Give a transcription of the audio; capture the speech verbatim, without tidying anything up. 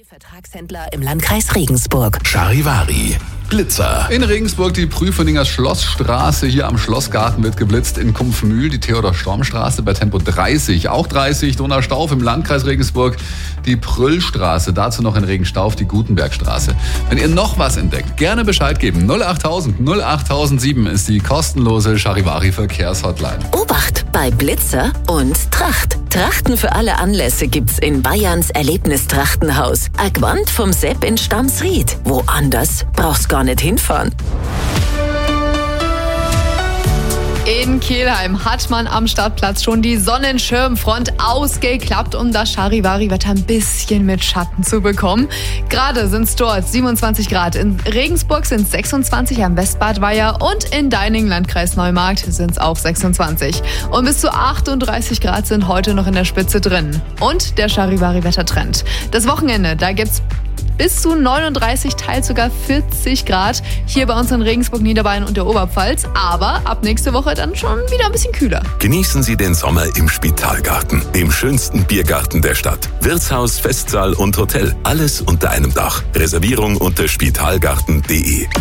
Vertragshändler im Landkreis Regensburg. Charivari, Blitzer. In Regensburg die Prüfeninger Schlossstraße. Hier am Schlossgarten wird geblitzt. In Kumpfmühl die Theodor-Storm-Straße bei Tempo dreißig. Auch dreißig. Donaustauf im Landkreis Regensburg. Die Prüllstraße. Dazu noch in Regenstauf die Gutenbergstraße. Wenn ihr noch was entdeckt, gerne Bescheid geben. null achttausend null achttausendsieben ist die kostenlose Charivari-Verkehrshotline. Obacht bei Blitzer und Tracht. Trachten für alle Anlässe gibt's in Bayerns Erlebnistrachtenhaus. Agwand vom Sepp in Stamsried. Woanders brauchst gar nicht hinfahren. In Kelheim hat man am Stadtplatz schon die Sonnenschirmfront ausgeklappt, um das Charivari-Wetter ein bisschen mit Schatten zu bekommen. Gerade sind es dort siebenundzwanzig Grad. In Regensburg sind es sechsundzwanzig am Westbadweiher und in Deiningen, Landkreis Neumarkt, sind es auch sechsundzwanzig. Und bis zu achtunddreißig Grad sind heute noch in der Spitze drin. Und der Charivari-Wettertrend. Das Wochenende, da gibt's bis zu neununddreißig, teils sogar vierzig Grad hier bei uns in Regensburg, Niederbayern und der Oberpfalz. Aber ab nächste Woche dann schon wieder ein bisschen kühler. Genießen Sie den Sommer im Spitalgarten, dem schönsten Biergarten der Stadt. Wirtshaus, Festsaal und Hotel, alles unter einem Dach. Reservierung unter spitalgarten punkt de.